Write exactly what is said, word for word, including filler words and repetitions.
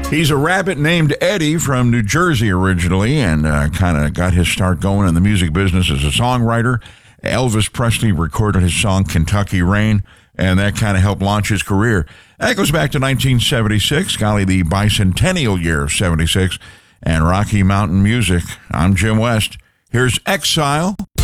He's a rabbit named Eddie from New Jersey originally, and uh, kind of got his start going in the music business as a songwriter. Elvis Presley recorded his song Kentucky Rain, and that kind of helped launch his career. That goes back to nineteen seventy-six, golly, the bicentennial year of seventy-six, and Rocky Mountain music. I'm Jim West. Here's Exile